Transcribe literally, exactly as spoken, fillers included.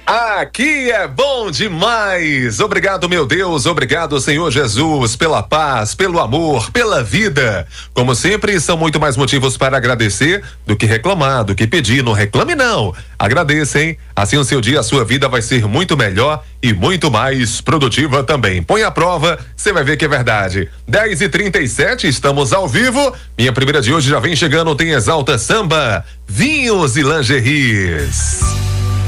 Aqui é bom demais. Obrigado, meu Deus. Obrigado, Senhor Jesus, pela paz, pelo amor, pela vida. Como sempre, são muito mais motivos para agradecer do que reclamar, do que pedir. Não reclame, não. Agradeça, hein? Assim o seu dia, a sua vida vai ser muito melhor e muito mais produtiva também. Põe à prova, você vai ver que é verdade. dez e trinta e sete, estamos ao vivo. Minha primeira de hoje já vem chegando, tem Exalta Samba, vinhos e lingeries.